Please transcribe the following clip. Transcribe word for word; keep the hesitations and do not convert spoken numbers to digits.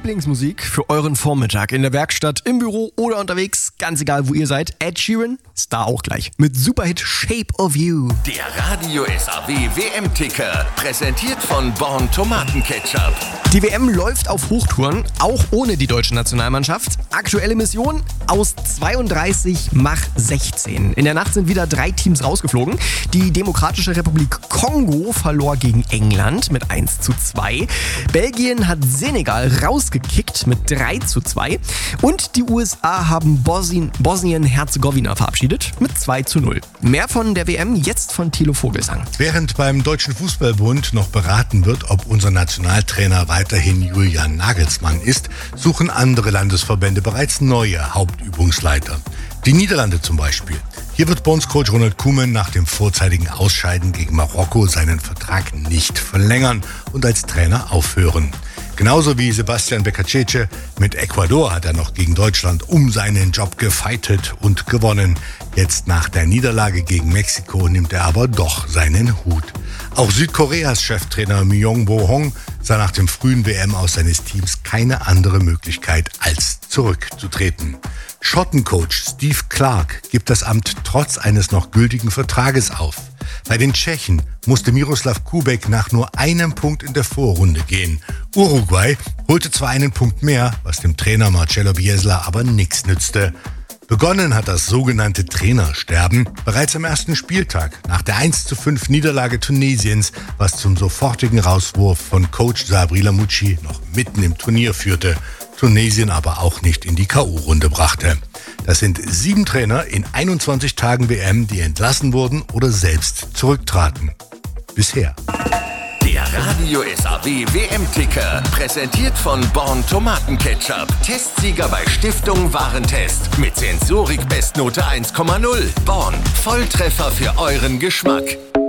Lieblingsmusik für euren Vormittag in der Werkstatt, im Büro oder unterwegs, ganz egal wo ihr seid. Ed Sheeran ist da auch gleich mit Superhit Shape of You. Der Radio S A W W M-Ticker, präsentiert von Born Tomatenketchup. Die W M läuft auf Hochtouren, auch ohne die deutsche Nationalmannschaft. Aktuelle Mission: aus zweiunddreißig mach sechzehn. In der Nacht sind wieder drei Teams rausgeflogen. Die Demokratische Republik Kongo verlor gegen England mit eins zu zwei. Belgien hat Senegal rausgekickt mit drei zu zwei. Und die U S A haben Bosnien, Bosnien-Herzegowina verabschiedet mit zwei zu null. Mehr von der W M jetzt von Thilo Vogelsang. Während beim Deutschen Fußballbund noch beraten wird, ob unser Nationaltrainer weiterhin Julian Nagelsmann ist, suchen andere Landesverbände bereits neue Hauptübungsleiter. Die Niederlande zum Beispiel. Hier wird Bondscoach Ronald Koeman nach dem vorzeitigen Ausscheiden gegen Marokko seinen Vertrag nicht verlängern und als Trainer aufhören. Genauso wie Sebastian Becacece. Mit Ecuador hat er noch gegen Deutschland um seinen Job gefightet und gewonnen. Jetzt nach der Niederlage gegen Mexiko nimmt er aber doch seinen Hut. Auch Südkoreas Cheftrainer Myung-Bo Hong sah nach dem frühen W M-Aus seines Teams keine andere Möglichkeit, als zurückzutreten. Schottencoach Steve Clark gibt das Amt trotz eines noch gültigen Vertrages auf. Bei den Tschechen musste Miroslav Kubek nach nur einem Punkt in der Vorrunde gehen. Uruguay holte zwar einen Punkt mehr, was dem Trainer Marcelo Bielsa aber nichts nützte. Begonnen hat das sogenannte Trainersterben bereits am ersten Spieltag nach der eins zu fünf Niederlage Tunesiens, was zum sofortigen Rauswurf von Coach Sabri Lamouchi noch mitten im Turnier führte, Tunesien aber auch nicht in die K O-Runde brachte. Das sind sieben Trainer in einundzwanzig Tagen W M, die entlassen wurden oder selbst zurücktraten. Bisher. Der Radio S A W W M-Ticker, präsentiert von Born Tomatenketchup. Testsieger bei Stiftung Warentest. Mit Sensorik Bestnote eins Komma null. Born, Volltreffer für euren Geschmack.